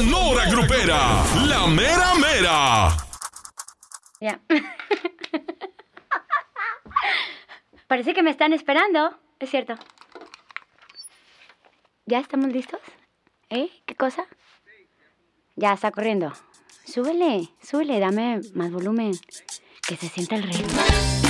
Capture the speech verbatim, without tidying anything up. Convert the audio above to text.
Sonora Grupera, la mera mera. Ya. Parece que me están esperando. Es cierto. ¿Ya estamos listos? ¿Eh? ¿Qué cosa? Ya está corriendo. Súbele, súbele, dame más volumen. Que se sienta el ritmo.